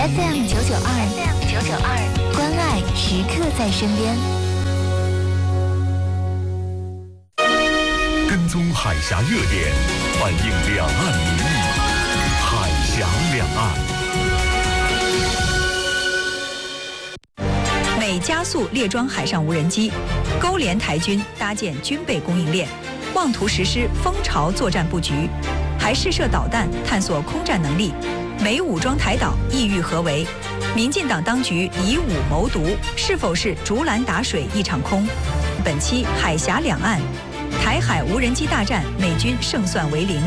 FM 992，关爱时刻在身边。 跟踪海峡热点，反映两岸民意，海峡两岸。 美加速列装海上无人机，勾连台军搭建军备供应链，妄图实施蜂巢作战布局，还试射导弹探索空战能力。美武装台岛，意欲何为？民进党当局以武谋独，是否是竹篮打水一场空？本期海峡两岸，台海无人机大战，美军胜算为零。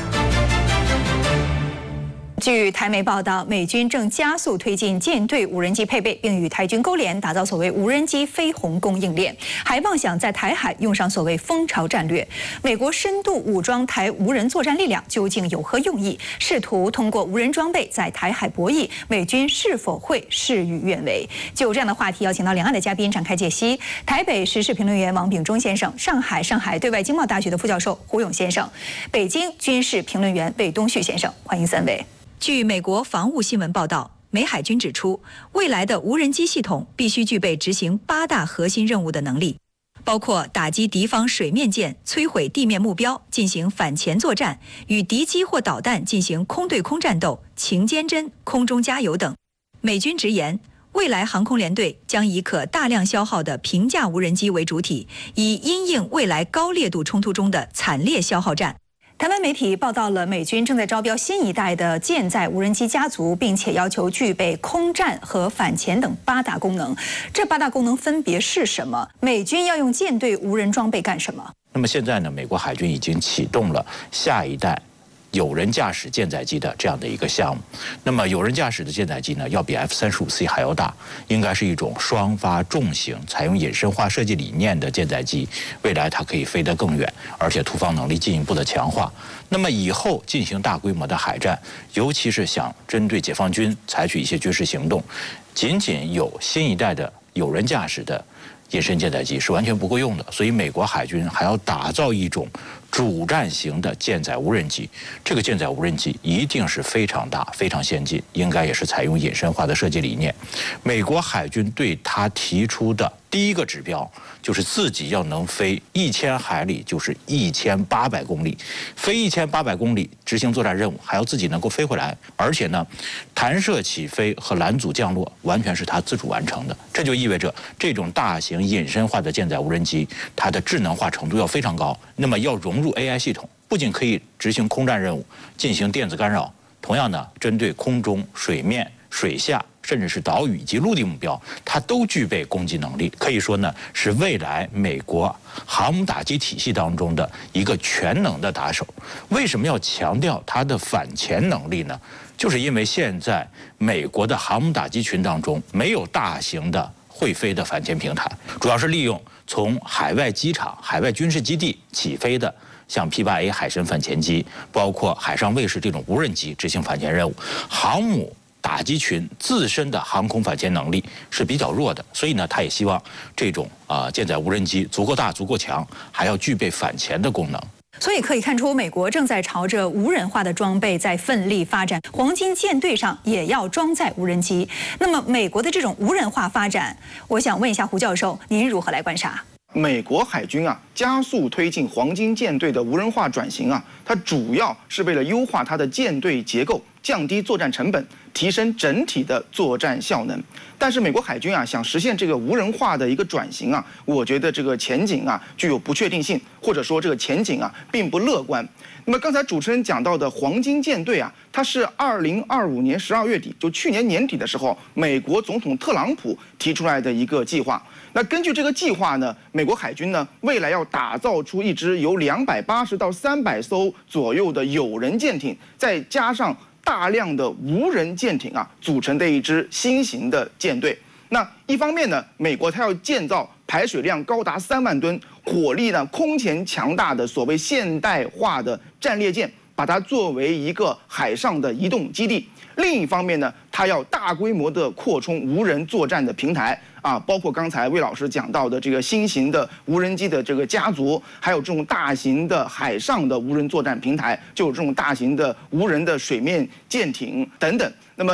据台媒报道，美军正加速推进舰队无人机配备，并与台军勾连，打造所谓无人机飞鸿供应链，还妄想在台海用上所谓蜂巢战略。美国深度武装台无人作战力量究竟有何用意？试图通过无人装备在台海博弈，美军是否会事与愿违？就这样的话题，邀请到两岸的嘉宾展开解析。台北时事评论员王炳忠先生，上海对外经贸大学的副教授胡勇先生，北京军事评论员魏东旭先生，欢迎三位。据美国防务新闻报道，美海军指出，未来的无人机系统必须具备执行8大核心任务的能力，包括打击敌方水面舰、摧毁地面目标、进行反潜作战、与敌机或导弹进行空对空战斗、勤监侦、空中加油等。美军直言，未来航空联队将以可大量消耗的平价无人机为主体，以因应未来高烈度冲突中的惨烈消耗战。台湾媒体报道了美军正在招标新一代的舰载无人机家族，并且要求具备空战和反潜等8大功能。这8大功能分别是什么？美军要用舰队无人装备干什么？ 那么现在呢，美国海军已经启动了下一代有人驾驶舰载机的这样的一个项目。那么有人驾驶的舰载机呢，要比 F-35C 还要大，应该是一种双发重型，采用衍生化设计理念的舰载机。未来它可以飞得更远，而且突防能力进一步的强化。那么以后进行大规模的海战，尤其是想针对解放军采取一些军事行动，仅仅有新一代的有人驾驶的隐身舰载机是完全不够用的，所以美国海军还要打造一种主战型的舰载无人机。这个舰载无人机一定是非常大、非常先进，应该也是采用衍生化的设计理念。美国海军对他提出的第一个指标就是自己要能飞1000海里，就是1800公里，飞1800公里执行作战任务，还要自己能够飞回来，而且呢，弹射起飞和拦阻降落完全是他自主完成的。这就意味着这种大型隐身化的舰载无人机，它的智能化程度要非常高，那么要融入 AI 系统，不仅可以执行空战任务，进行电子干扰，同样呢，针对空中、水面、水下，甚至是岛屿以及陆地目标，它都具备攻击能力。可以说呢，是未来美国航母打击体系当中的一个全能的打手。为什么要强调它的反潜能力呢？就是因为现在美国的航母打击群当中没有大型的会飞的反潜平台，主要是利用从海外机场、海外军事基地起飞的，像 P-8A 海神反潜机，包括海上卫士这种无人机执行反潜任务。航母打击群自身的航空反潜能力是比较弱的，所以呢，他也希望这种舰载无人机足够大、足够强，还要具备反潜的功能。 所以可以看出，美国正在朝着无人化的装备在奋力发展，黄金舰队上也要装载无人机。那么，美国的这种无人化发展，我想问一下胡教授，您如何来观察？ 美国海军加速推进黄金舰队的无人化转型它主要是为了优化它的舰队结构，降低作战成本，提升整体的作战效能。但是美国海军想实现这个无人化的一个转型我觉得这个前景具有不确定性，或者说这个前景并不乐观。那么刚才主持人讲到的黄金舰队它是2025年12月底，就去年年底的时候，美国总统特朗普提出来的一个计划。那根据这个计划呢，美国海军呢未来要打造出一支由280到300艘左右的有人舰艇，再加上大量的无人舰艇组成的一支新型的舰队。那一方面呢，美国它要建造排水量高达3万吨、火力呢空前强大的所谓现代化的战列舰，把它作为一个海上的移动基地。另一方面呢，它要大规模的扩充无人作战的平台包括刚才魏老师讲到的这个新型的无人机的这个家族，还有这种大型的海上的无人作战平台，就有这种大型的无人的水面舰艇等等。那么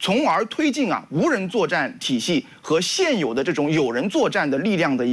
从而推进无人作战体系和现有的这种有人作战的力量的